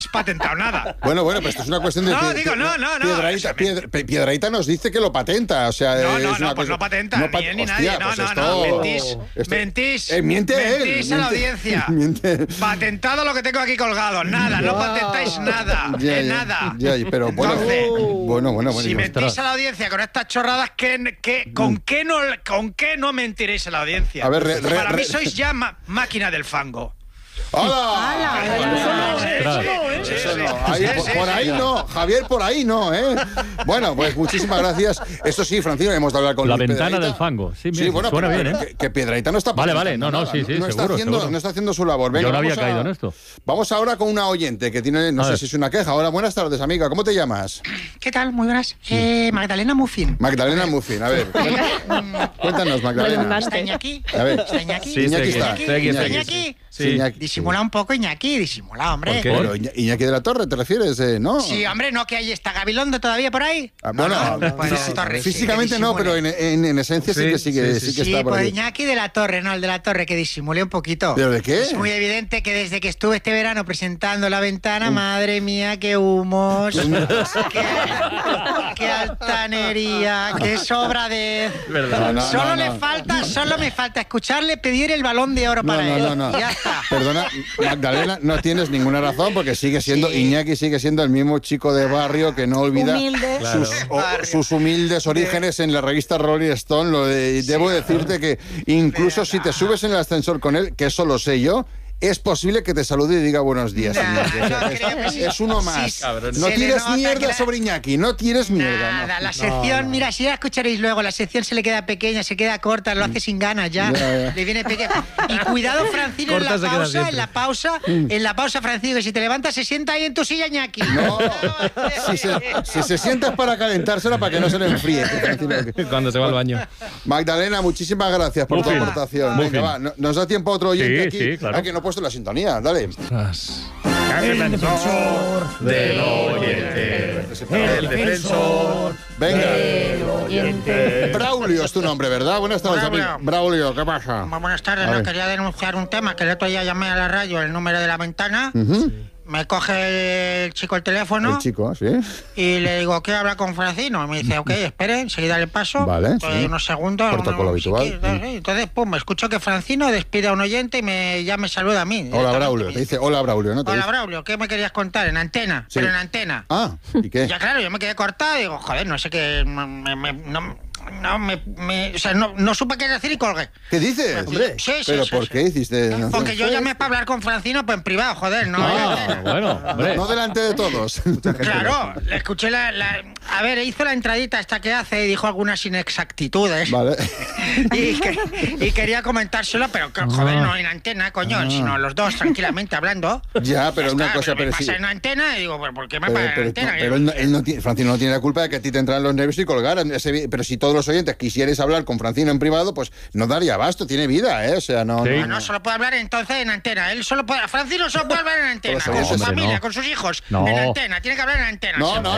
patentado nada. Bueno, pues esto es una cuestión de... No, digo, no. Piedrahíta nos dice que lo patenta, o sea... No, pues no patenta, ni él ni nadie. No, mentís. Mentís a la audiencia. Patentado lo que tengo aquí colgado. Nada, no patentáis nada. Nada. Pero bueno. Si mentís a la audiencia con estas chorradas, ¿con qué no mentiréis a la audiencia? A ver, para mí sois ya máquina del fango. ¡Hala! Eso no. Por ahí no, Javier, por ahí no, ¿eh? Bueno, pues muchísimas gracias. Eso sí, Francino, hemos de hablar con la Luis ventana Piedrahíta. del fango. Sí, bueno, suena bien, ¿eh? Que Piedrahíta no está pasando. Vale, sí, seguro. No está haciendo su labor. Venga, yo no había caído en esto. Vamos ahora con una oyente que tiene, no sé si es una queja. Hola, buenas tardes, amiga. ¿Cómo te llamas? ¿Qué tal? Muy buenas. Magdalena Muffin. Magdalena Muffin, a ver. Cuéntanos, Magdalena. ¿Está Iñaki? A ver. ¿Está Iñaki? Sí, Iñaki está. ¿Iñaki? Sí. Disimula un poco, Iñaki, disimula, hombre. ¿Por qué? Pero Iñaki de la Torre, ¿te refieres? ¿No? Sí, hombre, ¿no que ahí está Gabilondo todavía por ahí? Físicamente no, pero en esencia sí que está por ahí. Pues Iñaki de la Torre, no, el de la Torre, que disimule un poquito. ¿Pero de qué? Es muy evidente que desde que estuve este verano presentando La Ventana, madre mía, qué humos, qué altanería, qué sobradez. Solo me falta escucharle pedir el Balón de Oro para él. Ya está. Perdona, Magdalena, no tienes ninguna razón porque Iñaki sigue siendo el mismo chico de barrio que no olvida sus humildes orígenes en la revista Rolling Stone. Debo decirte que incluso si te subes en el ascensor con él, que eso lo sé yo, es posible que te salude y diga buenos días, Iñaki. Es uno más. No tires mierda sobre Iñaki, no tires mierda. Nada, la sección, mira, si ya escucharéis luego, la sección se le queda pequeña, se queda corta, lo hace sin ganas ya. Le viene pequeña. Y cuidado, Francino, en la pausa, Francino, que si te levantas se sienta ahí en tu silla, Iñaki. No, si se sienta es para calentársela para que no se le enfríe. Cuando se va al baño. Magdalena, muchísimas gracias por tu aportación. Venga, va, nos da tiempo a otro oyente aquí. Sí, claro. Que no he puesto la sintonía, dale. El defensor del oyente. El defensor del oyente. Braulio es tu nombre, ¿verdad? Buenas tardes, amigo. Braulio, ¿qué pasa? Buenas tardes, quería denunciar un tema que el otro día llamé a la radio, el número de La Ventana. Me coge el chico el teléfono. El chico, sí. Y le digo, ¿qué habla con Francino? Y me dice, ok, espere, enseguida le paso. Vale, unos segundos. Protocolo habitual. Entonces, me escucho que Francino despide a un oyente y ya me saluda a mí. Hola, Braulio. Te dice, hola, Braulio, ¿no? Hola, Braulio, ¿qué me querías contar? En antena, sí. Pero en antena. Ah, ¿y qué? Ya claro, yo me quedé cortado y digo, joder, no sé qué... No supe qué decir y colgué. ¿Qué dices? Hombre, sí, ¿Pero por qué hiciste? Porque yo llamé para hablar con Francino, pues en privado, joder, ¿no? Bueno, hombre. No delante de todos. Claro, le escuché a ver, hizo la entradita esta que hace y dijo algunas inexactitudes. Vale. Y quería comentárselo, pero joder, no en antena, coño, sino los dos tranquilamente hablando. Ya, pero una cosa... Me pasa en antena y digo, ¿por qué me pasa en antena? Pero él no tiene, Francino no tiene la culpa de que a ti te entraran los nervios y colgaran. Pero si todos los oyentes quisierais hablar con Francino en privado, pues no daría abasto, tiene vida, ¿eh? O sea, no... Sí. No solo puede hablar entonces en antena. Francino solo puede hablar en antena, con su familia, con sus hijos, en antena. Tiene que hablar en antena.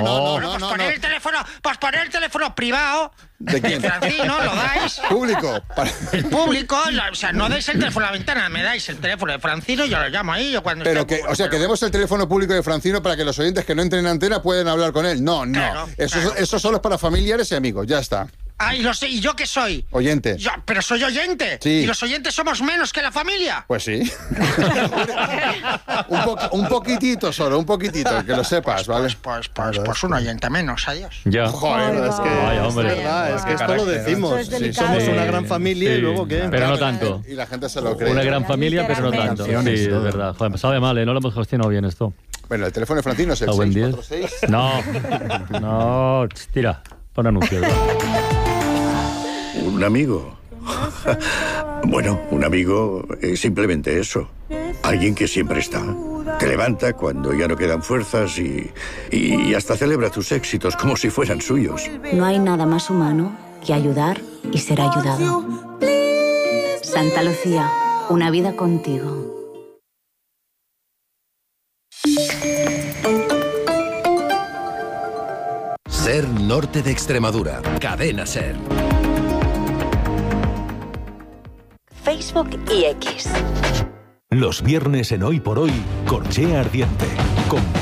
Pues poner el teléfono privado... ¿De quién? Francino, lo dais. Público. El público, o sea, no dais el teléfono a la ventana, me dais el teléfono de Francino, yo lo llamo ahí. Pero que demos el teléfono público de Francino para que los oyentes que no entren en antena puedan hablar con él. No. Claro, eso solo es para familiares y amigos, ya está. Ah, ¿y yo qué soy? Oyente. Pero soy oyente. Sí. ¿Y los oyentes somos menos que la familia? Pues sí. un poquitito solo, un poquitito, que lo sepas, ¿vale? Pues un oyente menos, adiós. Ya. Joder, es que... Vaya, hombre. Es verdad, es que esto lo decimos. Somos una gran familia y luego ¿qué? Pero no tanto. Y la gente se lo cree. Una gran familia, pero no tanto. Sí, es verdad. Joder, me sabe mal, no lo hemos gestionado bien esto. Bueno, el teléfono de Francino es el 646. No, tira, pon anuncios. ¿Un amigo? Bueno, un amigo es simplemente eso. Alguien que siempre está. Te levanta cuando ya no quedan fuerzas y hasta celebra tus éxitos como si fueran suyos. No hay nada más humano que ayudar y ser ayudado. Santa Lucía, una vida contigo. Ser Norte de Extremadura. Cadena Ser. Facebook y X. Los viernes en Hoy por Hoy, Corchea Ardiente. con